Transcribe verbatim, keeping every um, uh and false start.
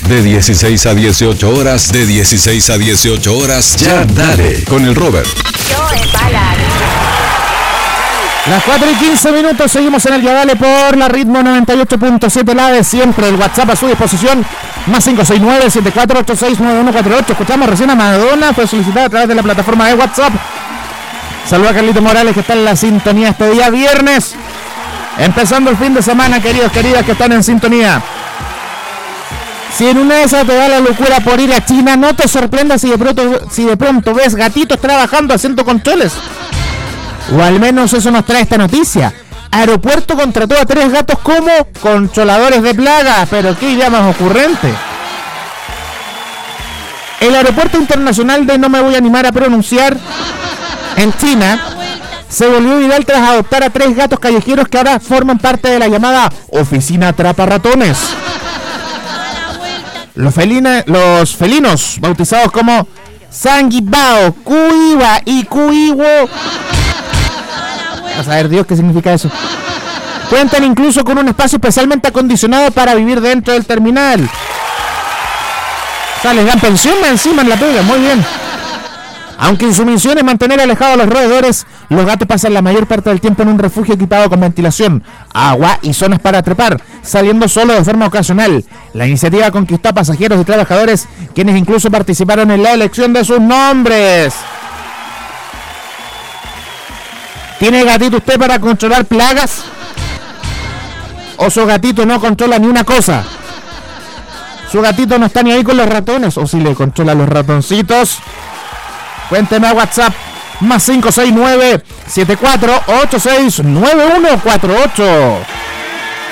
De dieciséis a dieciocho horas, de dieciséis a dieciocho horas, ya dale con el Robert. Las cuatro y quince minutos, seguimos en el Ya Dale por la Ritmo noventa y ocho punto siete, la de siempre. El WhatsApp a su disposición, más cinco seis nueve, siete cuatro ocho seis, nueve uno cuatro ocho. Escuchamos recién a Madonna, fue solicitada a través de la plataforma de WhatsApp. Saludos a Carlito Morales, que está en la sintonía este día viernes. Empezando el fin de semana, queridos, queridas que están en sintonía. Si en una de esas te da la locura por ir a China, no te sorprendas si de pronto, si de pronto ves gatitos trabajando haciendo controles. O al menos eso nos trae esta noticia. Aeropuerto contrató a tres gatos como controladores de plagas. Pero qué idea más ocurrente. El aeropuerto internacional de no me voy a animar a pronunciar, en China, se volvió viral tras adoptar a tres gatos callejeros que ahora forman parte de la llamada Oficina Atrapa Ratones. Los, felina, los felinos, bautizados como Sanguibao, Cuiba y Cuiwo, a saber Dios qué significa eso, cuentan incluso con un espacio especialmente acondicionado para vivir dentro del terminal. O sea, les dan pensión encima en la pega, muy bien. Aunque en su misión es mantener alejados a los roedores, los gatos pasan la mayor parte del tiempo en un refugio equipado con ventilación, agua y zonas para trepar, saliendo solo de forma ocasional. La iniciativa conquistó a pasajeros y trabajadores, quienes incluso participaron en la elección de sus nombres. ¿Tiene gatito usted para controlar plagas? ¿O su gatito no controla ni una cosa? ¿Su gatito no está ni ahí con los ratones? ¿O si le controla los ratoncitos? Cuénteme a WhatsApp, más cinco seis nueve, siete cuatro ocho seis, nueve uno cuatro ocho.